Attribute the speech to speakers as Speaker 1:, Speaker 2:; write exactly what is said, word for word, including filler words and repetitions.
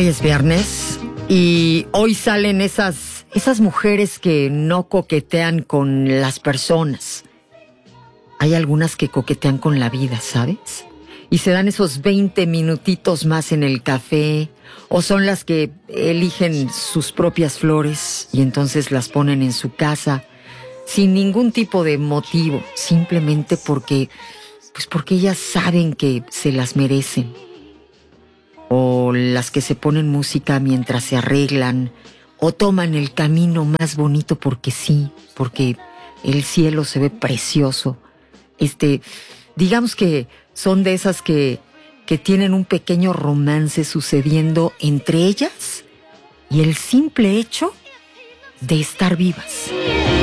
Speaker 1: Hoy es viernes y hoy salen esas, esas mujeres que no coquetean con las personas. Hay algunas que coquetean con la vida, ¿sabes? Y se dan esos veinte minutitos más en el café, o son las que eligen sus propias flores y entonces las ponen en su casa sin ningún tipo de motivo, simplemente porque, pues porque ellas saben que se las merecen. O las que se ponen música mientras se arreglan, o toman el camino más bonito porque sí, porque el cielo se ve precioso. Este, digamos que son de esas que, que tienen un pequeño romance sucediendo entre ellas y el simple hecho de estar vivas.